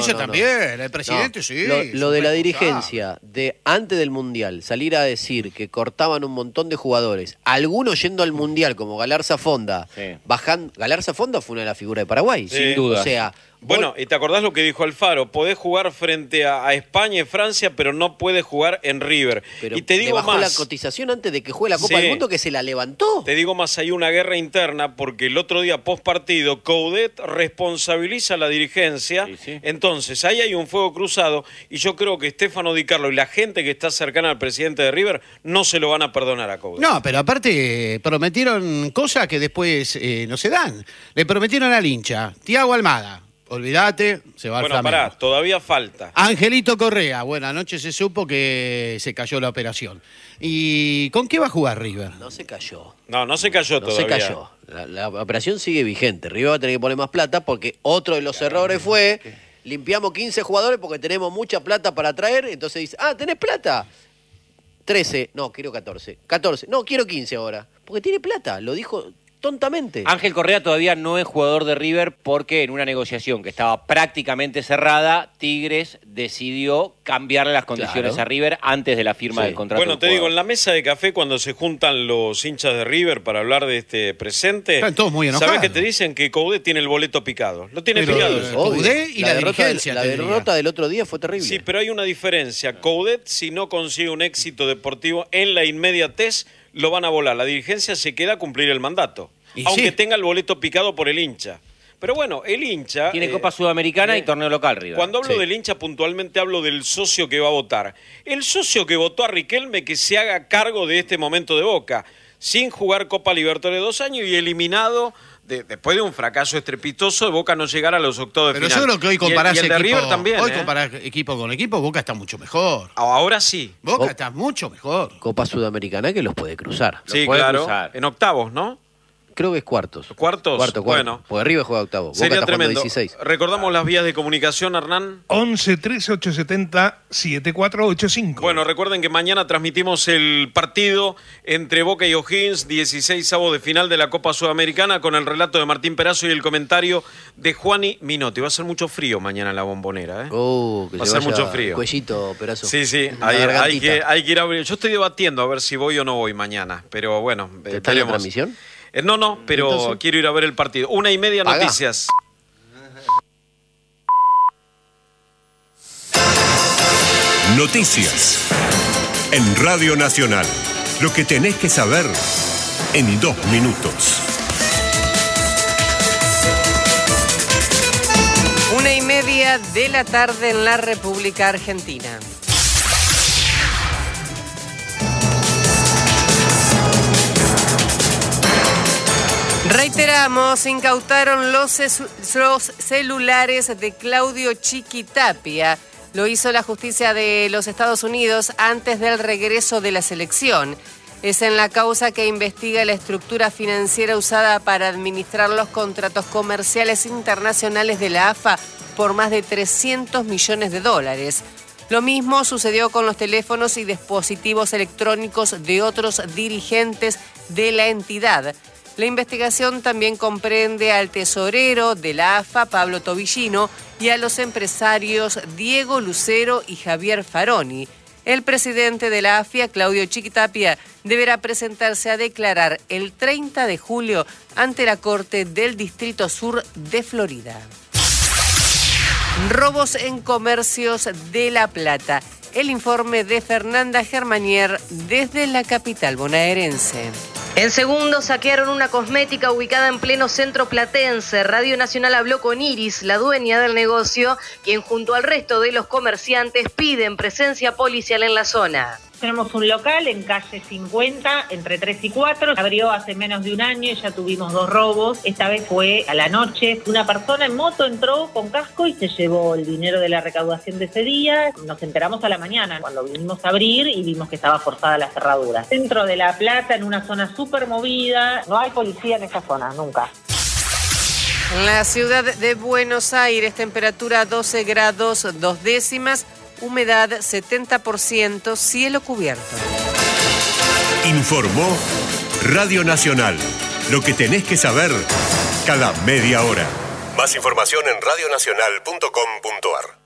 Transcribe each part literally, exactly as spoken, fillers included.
dirigencia no, no. también, el presidente No, sí. Lo, lo de la responsable. dirigencia, de antes del Mundial, salir a decir que cortaban un montón de jugadores, algunos yendo al Mundial, como Galarza Fonda, Sí. bajando. Galarza Fonda fue una de las figuras de Paraguay. Sí. Sin duda. O sea, Bueno, vos- y te acordás lo que dijo Alfaro, podés jugar frente a, a España y Francia, pero no puedes jugar en River. pero y te le digo bajó la más, cotización antes de que juegue la Copa Sí. del Mundo, que se la levantó. te digo más, hay una guerra interna porque el otro día post partido Coudet responsabiliza a la dirigencia, Sí, sí. entonces ahí hay un fuego cruzado y yo creo que Stefano Di Carlo y la gente que está cercana al presidente de River no se lo van a perdonar a Coudet. No, pero aparte prometieron cosas que después eh, no se dan. Le prometieron al hincha, Tiago Almada, olvídate, se va al Bueno, Flamengo. pará, todavía falta. Angelito Correa, bueno, anoche se supo que se cayó la operación. ¿Y con qué va a jugar River? No se cayó. No, no se cayó No todavía. se cayó. La, la operación sigue vigente. River va a tener que poner más plata porque otro de los errores fue limpiamos quince jugadores porque tenemos mucha plata para traer. Entonces dice, ah, ¿tenés plata? trece, no, quiero catorce. catorce, no, quiero quince ahora. Porque tiene plata, lo dijo tontamente. Ángel Correa todavía no es jugador de River porque en una negociación que estaba prácticamente cerrada, Tigres decidió cambiarle las condiciones Claro. a River antes de la firma Sí. del contrato. Bueno, del te digo, en jugador. la mesa de café cuando se juntan los hinchas de River para hablar de este presente, Están todos muy enojados. ¿sabes qué te dicen? Que Coudet tiene el boleto picado. Lo tiene Pero, picado. eh, ese. Obvio. Coudet y la derrota, dirigencia, La te diría. derrota del otro día fue terrible. Sí, pero hay una diferencia. Coudet, si no consigue un éxito deportivo en la inmediatez, lo van a volar. La dirigencia se queda a cumplir el mandato, Y aunque sí. tenga el boleto picado por el hincha. Pero bueno, el hincha... Tiene eh, Copa Sudamericana eh, y torneo local, River. Cuando hablo Sí. del hincha, puntualmente hablo del socio que va a votar. El socio que votó a Riquelme que se haga cargo de este momento de Boca, sin jugar Copa Libertadores dos años y eliminado de- después de un fracaso estrepitoso de Boca no llegar a los octavos de Pero final. yo creo que hoy Y el- comparás y el, de equipo, River también. hoy ¿eh? comparás equipo con equipo, Boca está mucho mejor. Ahora sí. Boca Bo- está mucho mejor. Copa Sudamericana que los puede cruzar. Sí, puede claro. cruzar. En octavos, ¿no? Creo que es cuartos. ¿Cuartos? Cuarto, cuarto. Bueno. Porque River juega octavo. Boca Sería está jugando tremendo. dieciséis. Recordamos las vías de comunicación, Hernán. once trece ochocientos setenta setenta y cuatro ochenta y cinco. Bueno, recuerden que mañana transmitimos el partido entre Boca y O'Higgins, dieciséis avos de final de la Copa Sudamericana, con el relato de Martín Perazo y el comentario de Juani Minotti. Va a ser mucho frío mañana en la Bombonera, ¿eh? Oh, que Va a se ser vaya mucho frío. Cuellito, pedazo. Sí, sí, Una hay, hay gargantita. que, hay que ir a ver. Yo estoy debatiendo a ver si voy o no voy mañana, pero bueno, ¿Está eh, en la veremos. transmisión? Eh, no, no, pero Entonces- quiero ir a ver el partido. Una y media Pagá. noticias. Noticias. En Radio Nacional. Lo que tenés que saber en dos minutos. Una y media de la tarde en la República Argentina. Reiteramos, incautaron los, cesu- los celulares de Claudio Chiquitapia. Lo hizo la justicia de los Estados Unidos antes del regreso de la selección. Es en la causa que investiga la estructura financiera usada para administrar los contratos comerciales internacionales de la A F A por más de trescientos millones de dólares. Lo mismo sucedió con los teléfonos y dispositivos electrónicos de otros dirigentes de la entidad. La investigación también comprende al tesorero de la A F A, Pablo Tobillino, y a los empresarios Diego Lucero y Javier Faroni. El presidente de la A F I A, Claudio Chiquitapia, deberá presentarse a declarar el treinta de julio ante la Corte del Distrito Sur de Florida. Robos en comercios de La Plata. El informe de Fernanda Germanier desde la capital bonaerense. En segundos saquearon una cosmética ubicada en pleno centro platense. Radio Nacional habló con Iris, la dueña del negocio, quien junto al resto de los comerciantes piden presencia policial en la zona. Tenemos un local en calle cincuenta, entre tres y cuatro. Abrió hace menos de un año y ya tuvimos dos robos. Esta vez fue a la noche. Una persona en moto entró con casco y se llevó el dinero de la recaudación de ese día. Nos enteramos a la mañana cuando vinimos a abrir y vimos que estaba forzada la cerradura. Centro de La Plata, en una zona súper movida. No hay policía en esa zona, nunca. En la ciudad de Buenos Aires, temperatura doce grados dos décimas, humedad setenta por ciento, cielo cubierto. Informó Radio Nacional. Lo que tenés que saber cada media hora. Más información en radionacional punto com punto ar.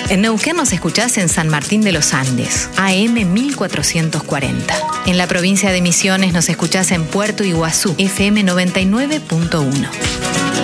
En Neuquén nos escuchás en San Martín de los Andes, A M mil cuatrocientos cuarenta. En la provincia de Misiones nos escuchás en Puerto Iguazú, F M noventa y nueve punto uno.